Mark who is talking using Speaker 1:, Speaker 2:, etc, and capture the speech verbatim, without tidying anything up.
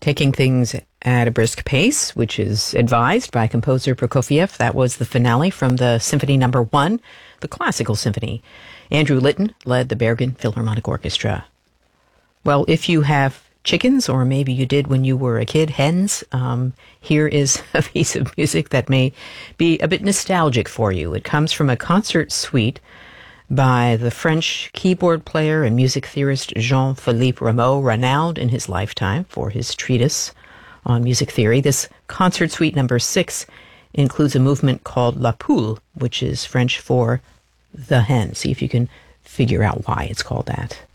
Speaker 1: Taking things at a brisk pace, which is advised by composer Prokofiev. That was the finale from the Symphony Number One, the classical symphony. Andrew Litton led the Bergen Philharmonic Orchestra. Well, if you have chickens, or maybe you did when you were a kid, hens, um, here is a piece of music that may be a bit nostalgic for you. It comes from a concert suite by the French keyboard player and music theorist Jean-Philippe Rameau, renowned in his lifetime for his treatise on music theory. This concert suite number six includes a movement called La Poule, which is French for the hen. See if you can figure out why it's called that.